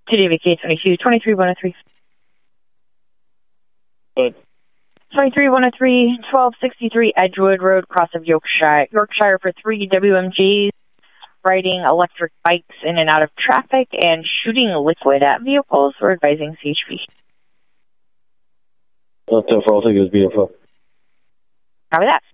TDVK 22, 23103. Good. 23103, 1263 Edgewood Road, cross of Yorkshire for 3 WMGs, riding electric bikes in and out of traffic and shooting liquid at vehicles. We're advising CHP. Delta for all tickets, BFO. Copy that.